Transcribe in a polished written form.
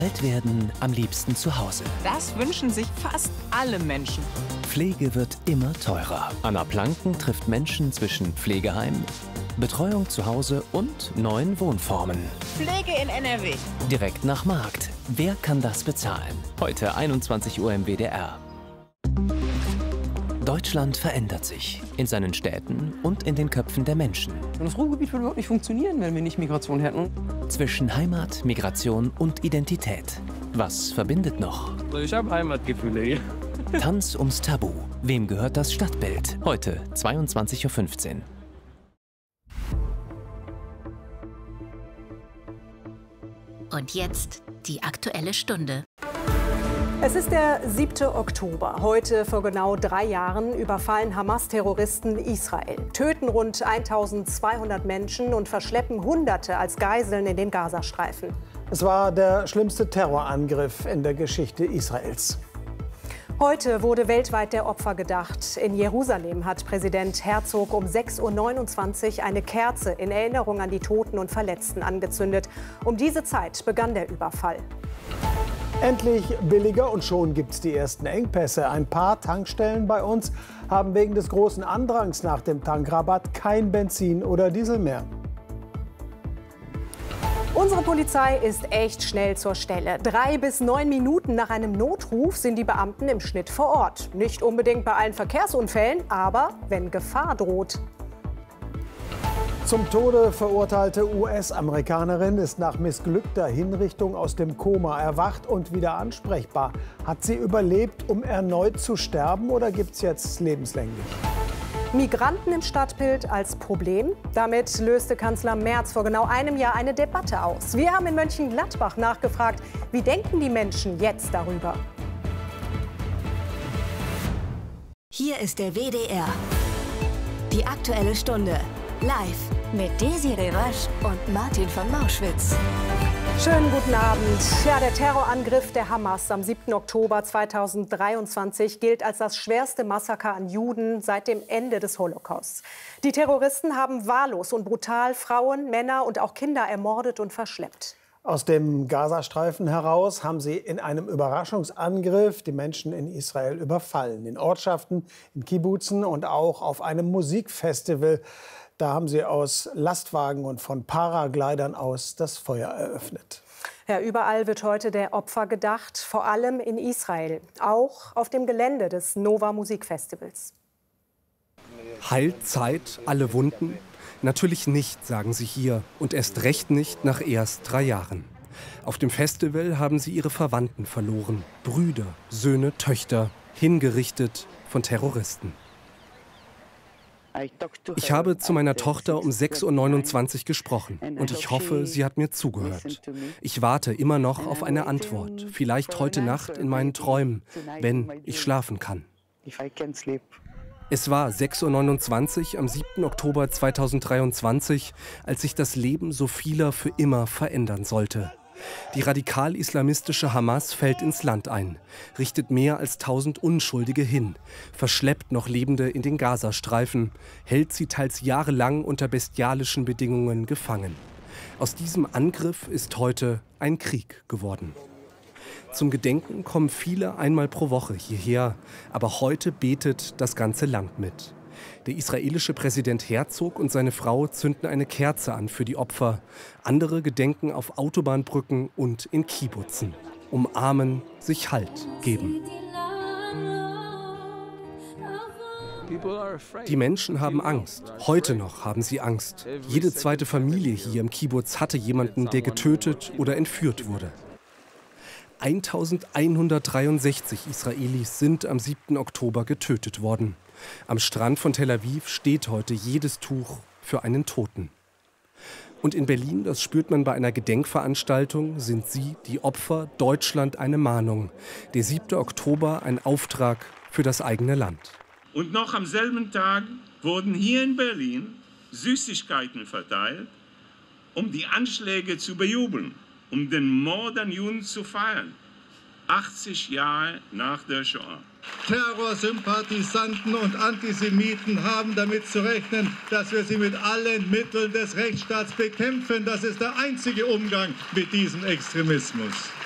Alt werden am liebsten zu Hause. Das wünschen sich fast alle Menschen. Pflege wird immer teurer. Anna Planken trifft Menschen zwischen Pflegeheim, Betreuung zu Hause und neuen Wohnformen. Pflege in NRW. Direkt nach Markt. Wer kann das bezahlen? Heute 21 Uhr im WDR. Deutschland verändert sich in seinen Städten und in den Köpfen der Menschen. Das Ruhrgebiet würde überhaupt nicht funktionieren, wenn wir nicht Migration hätten. Zwischen Heimat, Migration und Identität. Was verbindet noch? Ich habe Heimatgefühle hier. Tanz ums Tabu. Wem gehört das Stadtbild? Heute 22:15 Uhr. Und jetzt die Aktuelle Stunde. Es ist der 7. Oktober. Heute, vor genau 3 Jahren, überfallen Hamas-Terroristen Israel, töten rund 1200 Menschen und verschleppen Hunderte als Geiseln in den Gazastreifen. Es war der schlimmste Terrorangriff in der Geschichte Israels. Heute wurde weltweit der Opfer gedacht. In Jerusalem hat Präsident Herzog um 6:29 Uhr eine Kerze in Erinnerung an die Toten und Verletzten angezündet. Um diese Zeit begann der Überfall. Endlich billiger und schon gibt es die ersten Engpässe. Ein paar Tankstellen bei uns haben wegen des großen Andrangs nach dem Tankrabatt kein Benzin oder Diesel mehr. Unsere Polizei ist echt schnell zur Stelle. 3 bis 9 Minuten nach einem Notruf sind die Beamten im Schnitt vor Ort. Nicht unbedingt bei allen Verkehrsunfällen, aber wenn Gefahr droht. Zum Tode verurteilte US-Amerikanerin ist nach missglückter Hinrichtung aus dem Koma erwacht und wieder ansprechbar. Hat sie überlebt, um erneut zu sterben, oder gibt es jetzt lebenslänglich? Migranten im Stadtbild als Problem? Damit löste Kanzler Merz vor genau einem Jahr eine Debatte aus. Wir haben in Mönchengladbach nachgefragt, wie denken die Menschen jetzt darüber? Hier ist der WDR. Die Aktuelle Stunde. Live mit Desiree Rösch und Martin von Mauschwitz. Schönen guten Abend. Ja, der Terrorangriff der Hamas am 7. Oktober 2023 gilt als das schwerste Massaker an Juden seit dem Ende des Holocausts. Die Terroristen haben wahllos und brutal Frauen, Männer und auch Kinder ermordet und verschleppt. Aus dem Gazastreifen heraus haben sie in einem Überraschungsangriff die Menschen in Israel überfallen. In Ortschaften, in Kibbutzen und auch auf einem Musikfestival. Da haben sie aus Lastwagen und von Paraglidern aus das Feuer eröffnet. Ja, überall wird heute der Opfer gedacht, vor allem in Israel, auch auf dem Gelände des Nova Musikfestivals. Heilt Zeit alle Wunden? Natürlich nicht, sagen sie hier, und erst recht nicht nach erst 3 Jahren. Auf dem Festival haben sie ihre Verwandten verloren, Brüder, Söhne, Töchter, hingerichtet von Terroristen. Ich habe zu meiner Tochter um 6:29 Uhr gesprochen und ich hoffe, sie hat mir zugehört. Ich warte immer noch auf eine Antwort, vielleicht heute Nacht in meinen Träumen, wenn ich schlafen kann. Es war 6:29 Uhr am 7. Oktober 2023, als sich das Leben so vieler für immer verändern sollte. Die radikal-islamistische Hamas fällt ins Land ein, richtet mehr als 1000 Unschuldige hin, verschleppt noch Lebende in den Gazastreifen, hält sie teils jahrelang unter bestialischen Bedingungen gefangen. Aus diesem Angriff ist heute ein Krieg geworden. Zum Gedenken kommen viele einmal pro Woche hierher, aber heute betet das ganze Land mit. Der israelische Präsident Herzog und seine Frau zünden eine Kerze an für die Opfer. Andere gedenken auf Autobahnbrücken und in Kibbutzen. Umarmen, sich Halt geben. Die Menschen haben Angst. Heute noch haben sie Angst. Jede zweite Familie hier im Kibbutz hatte jemanden, der getötet oder entführt wurde. 1163 Israelis sind am 7. Oktober getötet worden. Am Strand von Tel Aviv steht heute jedes Tuch für einen Toten. Und in Berlin, das spürt man bei einer Gedenkveranstaltung, sind sie, die Opfer, Deutschland eine Mahnung. Der 7. Oktober ein Auftrag für das eigene Land. Und noch am selben Tag wurden hier in Berlin Süßigkeiten verteilt, um die Anschläge zu bejubeln, um den Mord an Juden zu feiern. 80 Jahre nach der Shoah. Terrorsympathisanten und Antisemiten haben damit zu rechnen, dass wir sie mit allen Mitteln des Rechtsstaats bekämpfen. Das ist der einzige Umgang mit diesem Extremismus.